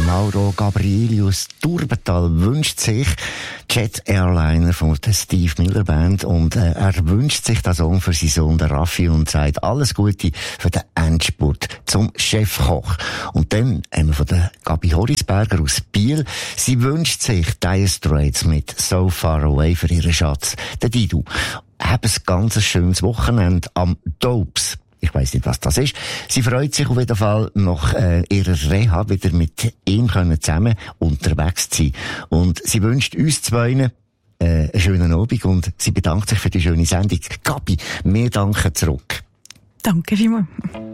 Mauro Gabrieli aus Turbental wünscht sich Jet Airliner von der Steve Miller Band und er wünscht sich den Song für seinen Sohn, den Raffi, und sagt alles Gute für den Endspurt zum Chefkoch. Und dann haben wir von der Gabi Horisberger aus Biel. Sie wünscht sich Dire Straits mit So Far Away für ihren Schatz, den Didu. Haben ein ganz schönes Wochenende am Dopes. Ich weiss nicht, was das ist. Sie freut sich auf jeden Fall, nach ihrer Reha wieder mit ihm zusammen unterwegs zu sein. Und sie wünscht uns zwei einen schönen Abend und sie bedankt sich für die schöne Sendung. Gabi, wir danken zurück. Danke vielmals.